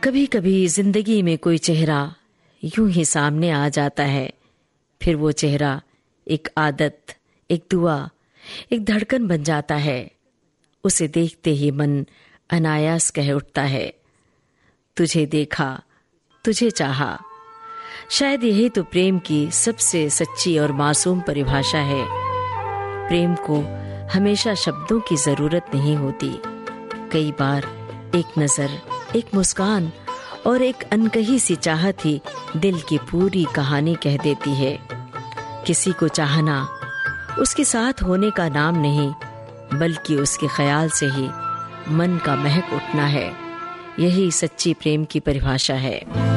कभी कभी जिंदगी में कोई चेहरा यूं ही सामने आ जाता है, फिर वो चेहरा एक आदत, एक दुआ, एक धड़कन बन जाता है। उसे देखते ही मन अनायास कह उठता है, तुझे देखा, तुझे चाहा। शायद यही तो प्रेम की सबसे सच्ची और मासूम परिभाषा है। प्रेम को हमेशा शब्दों की जरूरत नहीं होती। कई बार एक नजर, एक मुस्कान और एक अनकही सी चाहत ही दिल की पूरी कहानी कह देती है। किसी को चाहना उसके साथ होने का नाम नहीं, बल्कि उसके ख्याल से ही मन का महक उठना है। यही सच्ची प्रेम की परिभाषा है।